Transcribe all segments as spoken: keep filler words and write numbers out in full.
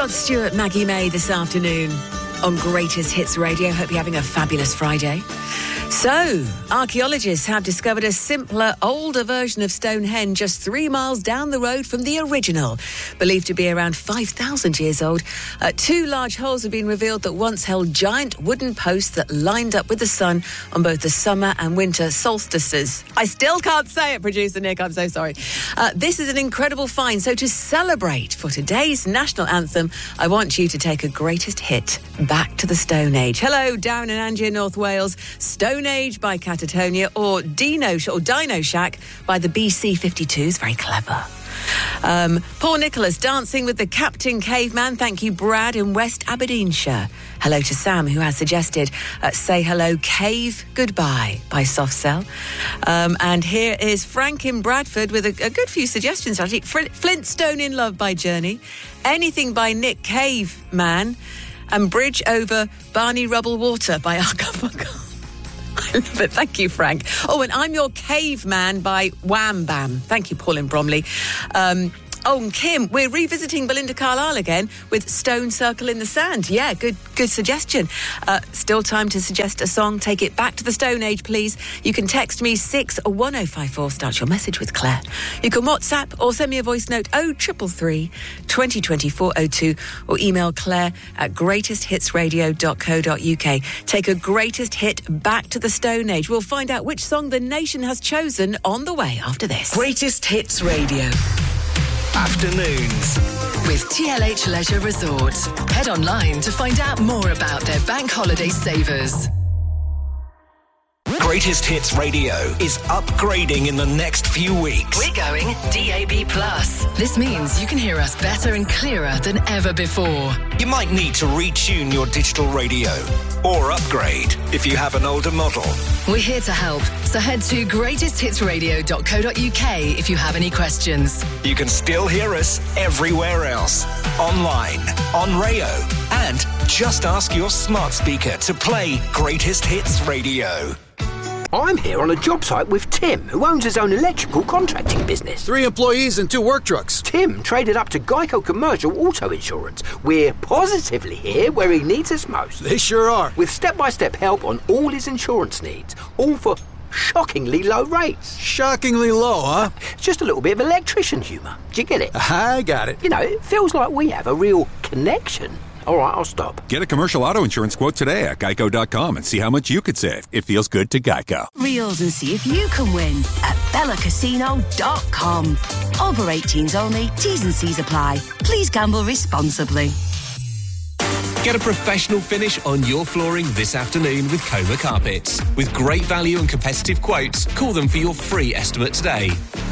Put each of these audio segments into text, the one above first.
Rod Stewart, Maggie May this afternoon on Greatest Hits Radio. Hope you're having a fabulous Friday. So, archaeologists have discovered a simpler, older version of Stonehenge just three miles down the road from the original. Believed to be around five thousand years old, uh, two large holes have been revealed that once held giant wooden posts that lined up with the sun on both the summer and winter solstices. I still can't say it, producer Nick, I'm so sorry. Uh, this is an incredible find. So to celebrate for today's national anthem, I want you to take a greatest hit back to the Stone Age. Hello, Darren and Angie in North Wales. Stone Age by Catatonia, or Dino or Dino Shack by the B C fifty-twos. Very clever. Um, Paul Nicholas, Dancing with the Captain Caveman. Thank you, Brad in West Aberdeenshire. Hello to Sam, who has suggested uh, Say Hello Cave Goodbye by Soft Cell. Um, and here is Frank in Bradford with a, a good few suggestions, actually. Flintstone in Love by Journey. Anything by Nick Caveman. And Bridge Over Barney Rubble Water by Garfunkel. I love it. Thank you, Frank. Oh, and I'm Your Caveman by Wham Bam. Thank you, Paul in Bromley. Um, oh, and Kim, we're revisiting Belinda Carlisle again with Stone Circle in the Sand. Yeah, good good suggestion. Uh, still time to suggest a song. Take it back to the Stone Age, please. You can text me six one oh five four. Start your message with Claire. You can WhatsApp or send me a voice note oh three three, twenty twenty-four oh two or email Claire at greatest hits radio dot co dot uk. Take a greatest hit back to the Stone Age. We'll find out which song the nation has chosen on the way after this. Greatest Hits Radio. Afternoons with T L H Leisure Resorts. Head online to find out more about their bank holiday savers. Greatest Hits Radio is upgrading in the next few weeks. We're going D A B plus. This means you can hear us better and clearer than ever before. You might need to retune your digital radio or upgrade if you have an older model. We're here to help, so head to greatest hits radio dot co dot uk if you have any questions. You can still hear us everywhere else, online, on Rayo, and just ask your smart speaker to play Greatest Hits Radio. I'm here on a job site with Tim, who owns his own electrical contracting business. Three employees and two work trucks. Tim traded up to Geico Commercial Auto Insurance. We're positively here where he needs us most. They sure are. With step-by-step help on all his insurance needs, all for shockingly low rates. Shockingly low, huh? Just a little bit of electrician humour. Do you get it? I got it. You know, it feels like we have a real connection. All right, I'll stop. Get a commercial auto insurance quote today at geico dot com and see how much you could save. It feels good to Geico. Reels and see if you can win at bella casino dot com. Over eighteens only. T's and C's apply. Please gamble responsibly. Get a professional finish on your flooring this afternoon with Coma Carpets. With great value and competitive quotes, call them for your free estimate today.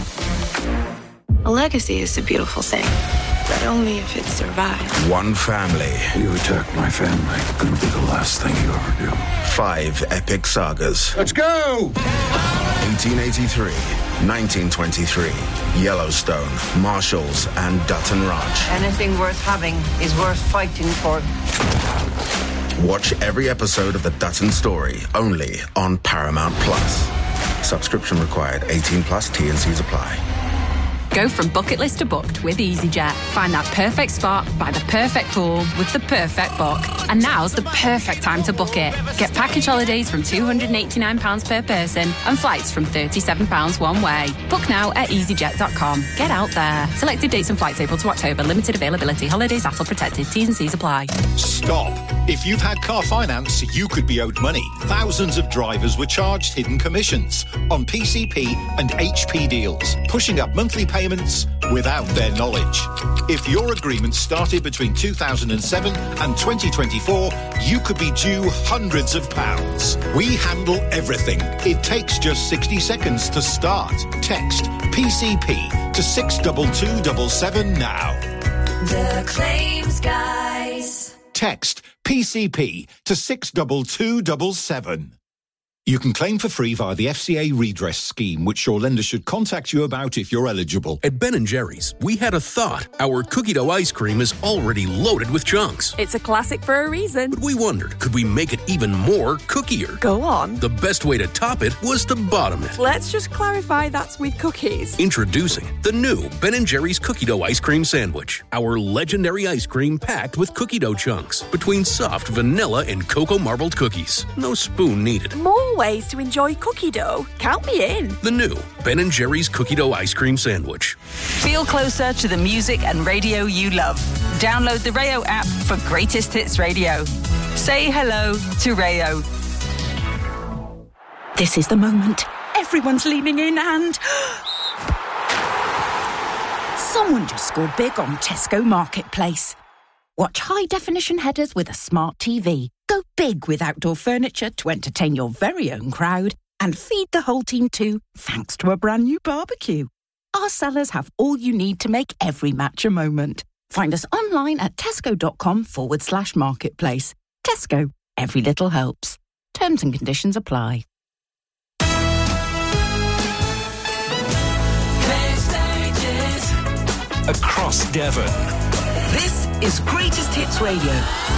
A legacy is a beautiful thing, but only if it survives. One family. You attack my family, it'll be the last thing you ever do. Five epic sagas. Let's go! eighteen eighty-three, nineteen twenty-three, Yellowstone, Marshalls, and Dutton Ranch. Anything worth having is worth fighting for. Watch every episode of The Dutton Story, only on Paramount Plus. Subscription required. eighteen plus, T and C's apply. Go from bucket list to booked with EasyJet. Find that perfect spot by the perfect pool with the perfect book. And now's the perfect time to book it. Get package holidays from two hundred eighty-nine pounds per person and flights from thirty-seven pounds one way. Book now at easyjet dot com. Get out there. Selected dates and flights April to October. Limited availability. Holidays A T L protected. T's and C's apply. Stop. If you've had car finance, you could be owed money. Thousands of drivers were charged hidden commissions on P C P and H P deals, pushing up monthly payments without their knowledge. If your agreement started between two thousand seven and twenty twenty-four, you could be due hundreds of pounds. We handle everything. It takes just sixty seconds to start. Text P C P to six two two seven seven now. The Claims Guys. Text P C P to six two two seven seven. You can claim for free via the F C A redress scheme, which your lender should contact you about if you're eligible. At Ben and Jerry's, we had a thought. Our cookie dough ice cream is already loaded with chunks. It's a classic for a reason. But we wondered, could we make it even more cookier? Go on. The best way to top it was to bottom it. Let's just clarify that's with cookies. Introducing the new Ben and Jerry's cookie dough ice cream sandwich. Our legendary ice cream packed with cookie dough chunks between soft vanilla and cocoa marbled cookies. No spoon needed. More ways to enjoy cookie dough. Count me in. The new Ben and Jerry's cookie dough ice cream sandwich. Feel closer to the music and radio you love. Download the Rayo app for Greatest Hits Radio. Say hello to Rayo. This is the moment. Everyone's leaning in and... someone just scored big on Tesco Marketplace. Watch high-definition headers with a smart T V. Go big with outdoor furniture to entertain your very own crowd. And feed the whole team too, thanks to a brand new barbecue. Our sellers have all you need to make every match a moment. Find us online at tesco.com forward slash marketplace. Tesco, every little helps. Terms and conditions apply. Across Devon. This is Greatest Hits Radio.